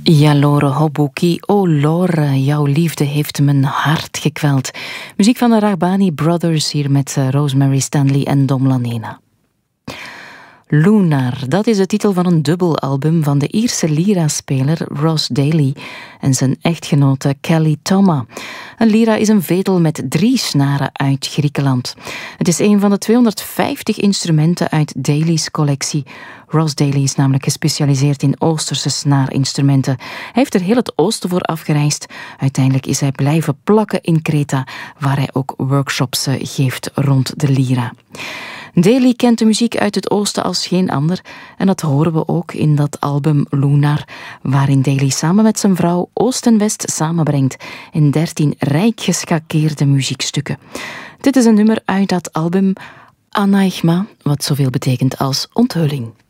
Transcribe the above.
Ja, Lore Hobuki, oh Lore, jouw liefde heeft mijn hart gekweld. Muziek van de Raghbani Brothers, hier met Rosemary Stanley en Dom Lanena. Lunar, dat is de titel van een dubbelalbum van de Ierse lira-speler Ross Daly en zijn echtgenote Kelly Toma. Een lira is een vedel met 3 snaren uit Griekenland. Het is een van de 250 instrumenten uit Daly's collectie. Ross Daly is namelijk gespecialiseerd in Oosterse snaarinstrumenten. Hij heeft er heel het oosten voor afgereisd. Uiteindelijk is hij blijven plakken in Kreta, waar hij ook workshops geeft rond de lira. Daly kent de muziek uit het oosten als geen ander en dat horen we ook in dat album Lunar, waarin Daly samen met zijn vrouw Oost en West samenbrengt in 13 rijk geschakeerde muziekstukken. Dit is een nummer uit dat album Anaigma, wat zoveel betekent als onthulling.